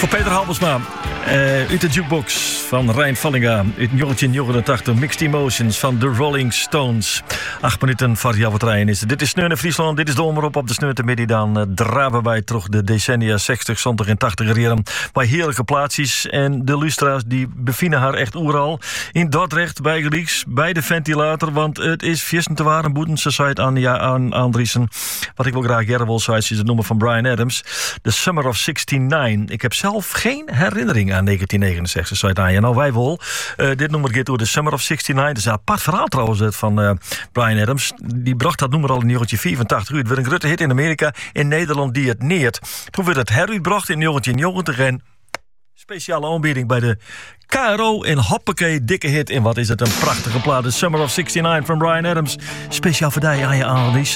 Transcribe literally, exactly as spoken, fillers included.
Voor Peter Halbersma. Uh, uit de jukebox van Rijn Vallinga. Uit negentien negenentachtig Mixed Emotions van The Rolling Stones. Acht minuten voor jouw trein is. Dit is Sneun Friesland. Dit is de omroep op de Sneun te midden. Dan uh, draven wij terug de decennia zestig, zeventig en tachtig jaren. Bij heerlijke plaatsjes. En de lustra's die bevinden haar echt overal. In Dordrecht, bij Gelieks, bij de ventilator. Want het is viersen te waren. Boeten ze zei aan, ja, aan Andriessen. Wat ik wel graag jaren wil zei, is het nummer van Bryan Adams. The Summer of zestig-negen. Ik heb zelf geen herinnering aan negentien negenenzestig. Zei het aan je. Nou, wij wel. Uh, dit nummer gaat door The Summer of zestig-negen. Dat is een apart verhaal trouwens het van uh, Bryan Adams. Die bracht dat nummer al in negentien vierentachtig uit. Het werd een grote hit in Amerika. In Nederland die het neert. Toen werd het heruitbracht in negentien negentig. En speciale aanbieding bij de K R O en hoppakee, dikke hit. En wat is het een prachtige plaat. The Summer of zestig-negen van Bryan Adams. Speciaal voor die aan je Annelies.